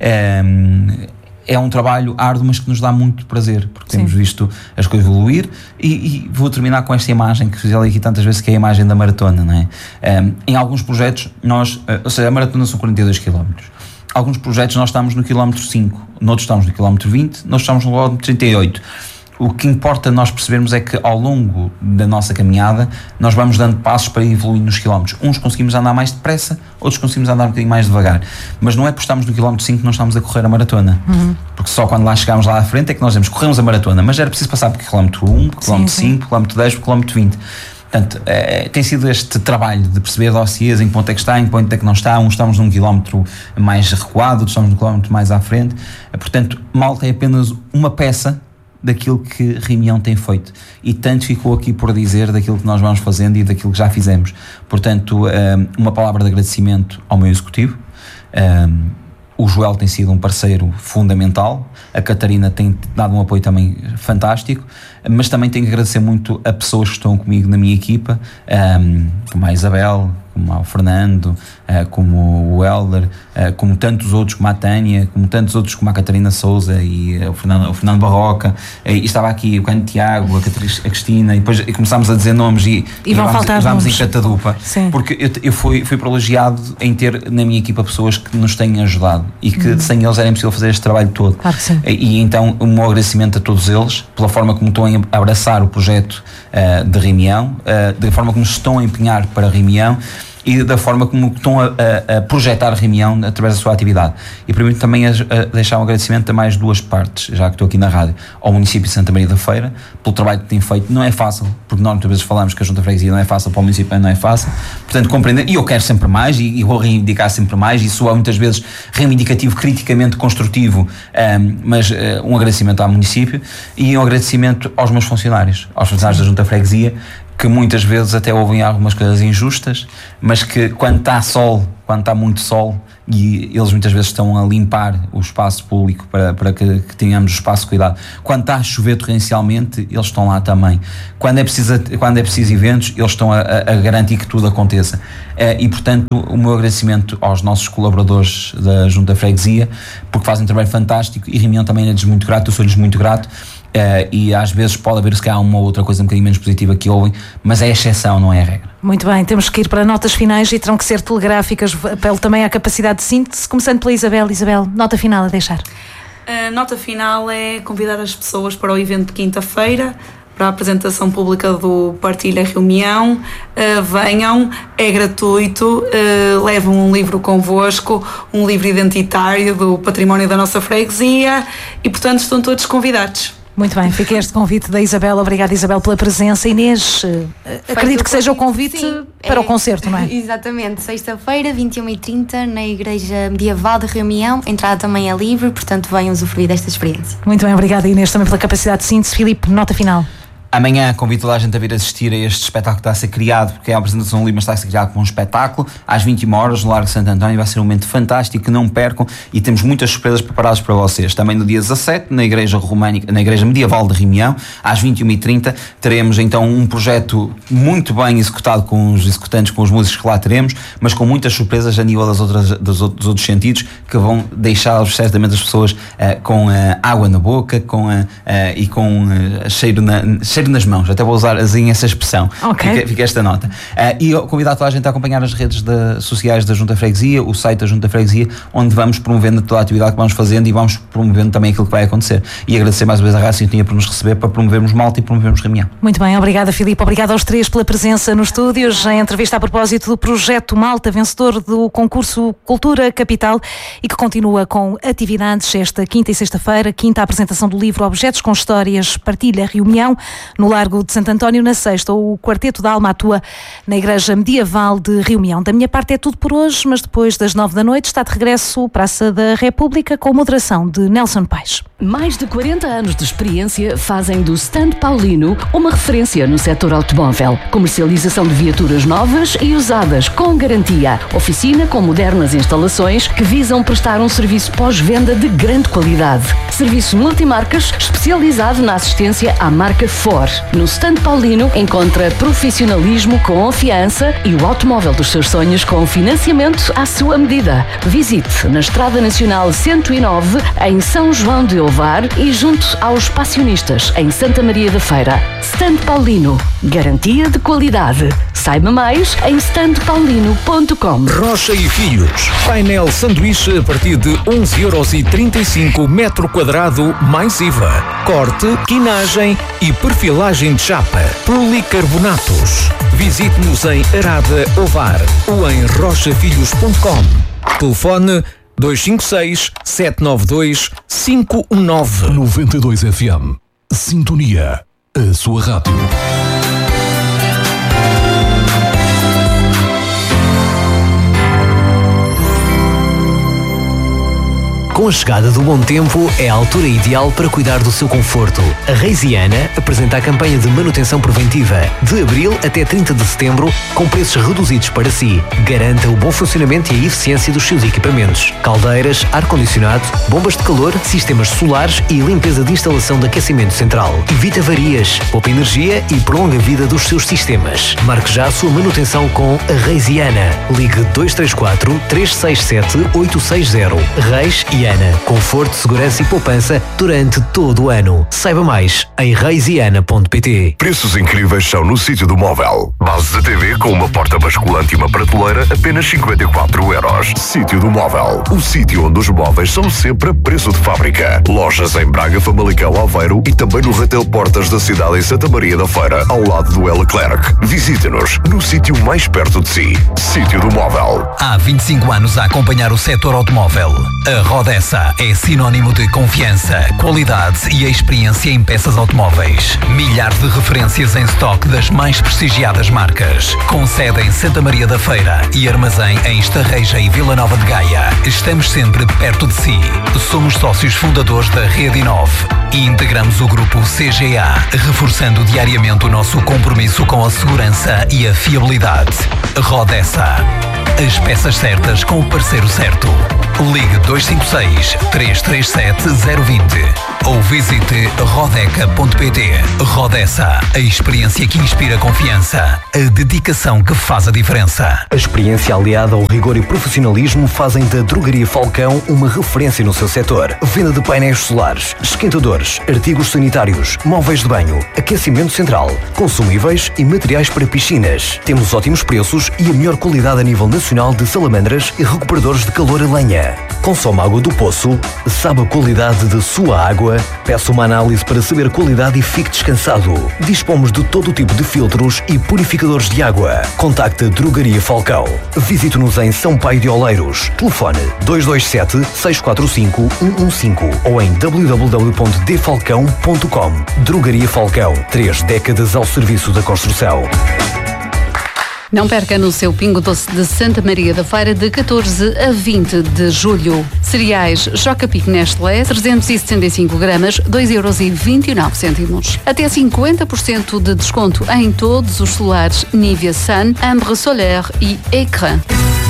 Um, é um trabalho árduo, mas que nos dá muito prazer, porque Sim. temos visto as coisas evoluir, e, e vou terminar com esta imagem que fiz aqui tantas vezes, que é a imagem da maratona, não é? Um, em alguns projetos, nós, ou seja, a maratona são quarenta e dois quilómetros. Alguns projetos nós estamos no quilómetro cinco, noutros estamos no quilómetro vinte, nós estamos no quilómetro trinta e oito. O que importa nós percebermos é que ao longo da nossa caminhada nós vamos dando passos para evoluir nos quilómetros. Uns conseguimos andar mais depressa, outros conseguimos andar um bocadinho mais devagar. Mas não é por estarmos no quilómetro cinco que nós estamos a correr a maratona. Uhum. Porque só quando lá chegamos lá à frente é que nós dizemos, corremos a maratona. Mas era preciso passar por quilómetro um, por quilómetro cinco, por quilómetro dez, por quilómetro vinte. Portanto, é, tem sido este trabalho de perceber dossiês, em que ponto é que está, em que ponto é que não está. Uns estamos num quilómetro mais recuado, outros estamos num quilómetro mais à frente. Portanto, Malta é apenas uma peça daquilo que Reunião tem feito, e tanto ficou aqui por dizer daquilo que nós vamos fazendo e daquilo que já fizemos. Portanto, uma palavra de agradecimento ao meu executivo. O Joel tem sido um parceiro fundamental, a Catarina tem dado um apoio também fantástico, mas também tenho que agradecer muito a pessoas que estão comigo na minha equipa, como a Isabel, como ao Fernando, uh, como o Helder, uh, como tantos outros, como a Tânia, como tantos outros, como a Catarina Souza e uh, o, Fernando, o Fernando Barroca, uh, e estava aqui o Cano Tiago, a, Catriz, a Cristina, e depois e começámos a dizer nomes e, e, e vão vamos, faltar vamos nomes. em catadupa, porque eu, eu fui, fui privilegiado em ter na minha equipa pessoas que nos têm ajudado e que hum. sem eles era impossível fazer este trabalho todo. Claro que sim. E, e então o meu agradecimento a todos eles pela forma como estão a abraçar o projeto uh, de Reunião, uh, da forma como se estão a empenhar para a Reunião e da forma como estão a, a, a projetar a Reunião através da sua atividade. E permito também a, a deixar um agradecimento a mais duas partes, já que estou aqui na rádio, ao município de Santa Maria da Feira, pelo trabalho que tem feito. Não é fácil, porque nós muitas vezes falamos que a Junta de Freguesia não é fácil, para o município não é fácil, portanto compreender, e eu quero sempre mais, e, e vou reivindicar sempre mais, e sou muitas vezes reivindicativo, criticamente construtivo, um, mas uh, um agradecimento ao município e um agradecimento aos meus funcionários, aos funcionários da Junta de Freguesia, que muitas vezes até ouvem algumas coisas injustas, mas que quando está sol, quando está muito sol, e eles muitas vezes estão a limpar o espaço público para, para que, que tenhamos o espaço de cuidado. Quando está a chover torrencialmente, eles estão lá também. Quando é preciso, quando é preciso eventos, eles estão a, a garantir que tudo aconteça. E, portanto, o meu agradecimento aos nossos colaboradores da Junta de Freguesia, porque fazem um trabalho fantástico, e Reunião também é-lhes muito grato, eu sou-lhes muito grato. Uh, e às vezes pode haver se calhar uma outra coisa um bocadinho menos positiva que ouvem, mas é a exceção, não é a regra. Muito bem, temos que ir para notas finais e terão que ser telegráficas, apelo também à capacidade de síntese, começando pela Isabel. Isabel, nota final a deixar. A nota final é convidar as pessoas para o evento de quinta-feira, para a apresentação pública do Partilha Reunião. Uh, venham, é gratuito, uh, levam um livro convosco, um livro identitário do património da nossa freguesia, e portanto estão todos convidados. Muito bem, fica este convite da Isabel. Obrigada, Isabel, pela presença. Inês, acredito que seja o convite, sim, para é, o concerto, não é? Exatamente, sexta-feira, vinte e uma e trinta, na Igreja Medieval de Reunião. A entrada também é livre, portanto venham usufruir desta experiência. Muito bem, obrigada, Inês, também pela capacidade de síntese. Filipe, nota final. Amanhã convido toda a gente a vir assistir a este espetáculo que está a ser criado, porque é a apresentação do livro, mas está a ser criado como um espetáculo, às vinte e uma horas no Largo de Santo António. Vai ser um momento fantástico, não percam, e temos muitas surpresas preparadas para vocês. Também no dia dezassete, na Igreja Românica, na Igreja Medieval de Reunião, às vinte e uma e trinta, teremos então um projeto muito bem executado com os executantes, com os músicos que lá teremos, mas com muitas surpresas a nível das outras, dos, outros, dos outros sentidos, que vão deixar certamente as pessoas uh, com uh, água na boca, com, uh, uh, e com uh, cheiro na cheiro nas mãos, até vou usar assim essa expressão. Okay. Fica, fica esta nota. Uh, e convidar toda a gente a acompanhar as redes de, sociais da Junta Freguesia, o site da Junta Freguesia, onde vamos promovendo toda a atividade que vamos fazendo e vamos promovendo também aquilo que vai acontecer. E agradecer mais uma vez a Rádio Sintonia por nos receber, para promovermos Malta e promovermos Reunião. Muito bem, obrigada, Filipe. Obrigada aos três pela presença nos estúdios. Em entrevista a propósito do projeto Malta, vencedor do concurso Cultura Capital, e que continua com atividades esta quinta e sexta-feira. Quinta, a apresentação do livro Objetos com Histórias, Partilha Reunião, no Largo de Santo António. Na sexta, o Quarteto da Alma atua na Igreja Medieval de Reunião. Da minha parte é tudo por hoje, mas depois das nove da noite está de regresso Praça da República, com moderação de Nelson Paes. Mais de quarenta anos de experiência fazem do Stand Paulino uma referência no setor automóvel. Comercialização de viaturas novas e usadas com garantia. Oficina com modernas instalações que visam prestar um serviço pós-venda de grande qualidade. Serviço multimarcas especializado na assistência à marca Ford. No Stand Paulino encontra profissionalismo com confiança e o automóvel dos seus sonhos com financiamento à sua medida. Visite na Estrada Nacional cento e nove, em São João de Ovar, e junto aos passionistas, em Santa Maria da Feira. Stand Paulino. Garantia de qualidade. Saiba mais em stand paulino ponto com. Rocha e Filhos. Painel sanduíche a partir de onze euros e trinta e cinco metro quadrado mais I V A. Corte, quinagem e perfilagem de chapa. Policarbonatos. Visite-nos em Arada Ovar ou em rocha filhos ponto com. Telefone dois cinco seis, sete nove dois, cinco um nove. noventa e dois F M. Sintonia. A sua rádio. Com a chegada do bom tempo, é a altura ideal para cuidar do seu conforto. A Reisiana apresenta a campanha de manutenção preventiva de abril até trinta de setembro, com preços reduzidos para si. Garanta o bom funcionamento e a eficiência dos seus equipamentos. Caldeiras, ar-condicionado, bombas de calor, sistemas solares e limpeza de instalação de aquecimento central. Evita avarias, poupa energia e prolonga a vida dos seus sistemas. Marque já a sua manutenção com a Reisiana. Ligue dois três quatro, três seis sete, oito seis zero. Reis e Ana. Conforto, segurança e poupança durante todo o ano. Saiba mais em reisiana ponto pt. Preços incríveis são no Sítio do Móvel. Base de T V com uma porta basculante e uma prateleira, apenas cinquenta e quatro euros. Sítio do Móvel. O sítio onde os móveis são sempre a preço de fábrica. Lojas em Braga, Famalicão, Aveiro e também no Ratel Portas da cidade em Santa Maria da Feira, ao lado do L. Clerc. Visite-nos no sítio mais perto de si. Sítio do Móvel. Há vinte e cinco anos a acompanhar o setor automóvel. A Rodessa é sinónimo de confiança, qualidade e experiência em peças automóveis. Milhares de referências em estoque das mais prestigiadas marcas. Com sede em Santa Maria da Feira e armazém em Estarreja e Vila Nova de Gaia. Estamos sempre perto de si. Somos sócios fundadores da Rede Inove e integramos o grupo C G A, reforçando diariamente o nosso compromisso com a segurança e a fiabilidade. Rodessa. As peças certas com o parceiro certo. Ligue dois cinco seis, três três sete, zero dois zero ou visite rodeca ponto pt. Rodessa, a experiência que inspira confiança, a dedicação que faz a diferença. A experiência aliada ao rigor e profissionalismo fazem da Drogaria Falcão uma referência no seu setor. Venda de painéis solares, esquentadores, artigos sanitários, móveis de banho, aquecimento central, consumíveis e materiais para piscinas. Temos ótimos preços e a melhor qualidade a nível nacional de salamandras e recuperadores de calor a lenha. Consome água do poço, sabe a qualidade de sua água, peça uma análise para saber a qualidade e fique descansado. Dispomos de todo o tipo de filtros e purificadores de água. Contacte a Drogaria Falcão. Visite-nos em São Paio de Oleiros. Telefone dois dois sete, seis quatro cinco, um um cinco ou em w w w ponto d falcão ponto com. Drogaria Falcão. Três décadas ao serviço da construção. Não perca no seu Pingo Doce de Santa Maria da Feira de catorze a vinte de julho. Cereais Choca-Pic Nestlé, trezentos e setenta e cinco gramas, dois euros e vinte e nove cêntimos. Até cinquenta por cento de desconto em todos os solares Nivea Sun, Ambre Solaire e Ecran.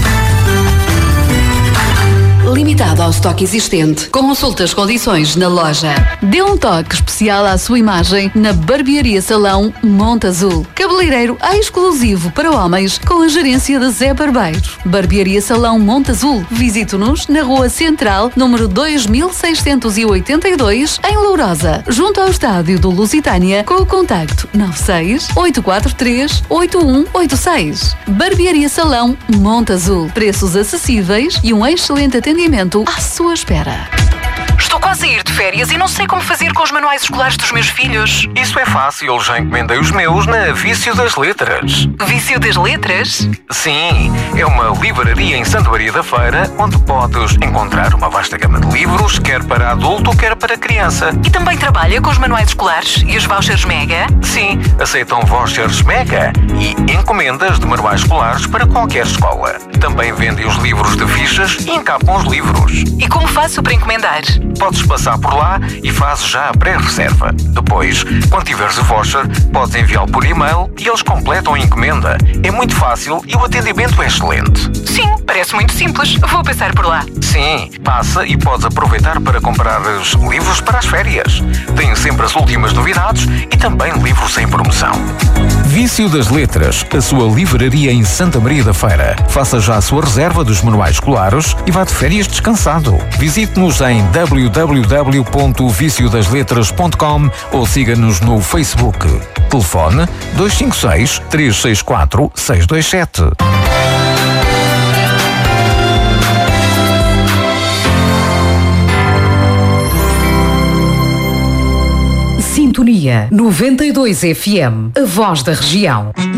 Limitado ao estoque existente. Consulte as condições na loja. Dê um toque especial à sua imagem na Barbearia Salão Monte Azul. Cabeleireiro exclusivo para homens com a gerência de Zé Barbeiro. Barbearia Salão Monte Azul. Visite-nos na Rua Central, número dois mil seiscentos e oitenta e dois, em Lourosa, junto ao estádio do Lusitânia, com o contacto nove seis, oito quatro três, oito um oito seis. Barbearia Salão Monte Azul. Preços acessíveis e um excelente atendimento à sua espera. Estou quase a ir de férias e não sei como fazer com os manuais escolares dos meus filhos. Isso é fácil, já encomendei os meus na Vício das Letras. Vício das Letras? Sim, é uma livraria em Santa Maria da Feira onde podes encontrar uma vasta gama de livros, quer para adulto, quer para criança. E também trabalha com os manuais escolares e os vouchers Mega? Sim, aceitam vouchers Mega e encomendas de manuais escolares para qualquer escola. Também vendem os livros de fichas e encapam os livros. E como faço para encomendar? Podes passar por lá e fazes já a pré-reserva. Depois, quando tiveres o voucher, podes enviá-lo por e-mail e eles completam a encomenda. É muito fácil e o atendimento é excelente. Sim, parece muito simples. Vou passar por lá. Sim, passa e podes aproveitar para comprar os livros para as férias. Tem sempre as últimas novidades e também livros em promoção. Vício das Letras, a sua livraria em Santa Maria da Feira. Faça já a sua reserva dos manuais escolares e vá de férias descansado. Visite-nos em w w w ponto vício das letras ponto com ou siga-nos no Facebook. Telefone dois cinco seis, três seis quatro, seis dois sete. Sintonia noventa e dois F M, a voz da região.